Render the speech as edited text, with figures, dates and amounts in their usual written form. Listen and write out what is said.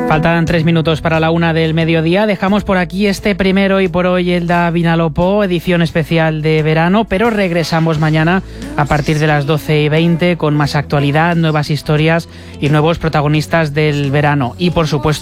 Faltan 3 minutos para la 1 del mediodía. Dejamos por aquí este primero y por hoy Elda Vinalopó, edición especial de verano, pero regresamos mañana a partir de las 12:20 con más actualidad, nuevas historias y nuevos protagonistas del verano. Y por supuesto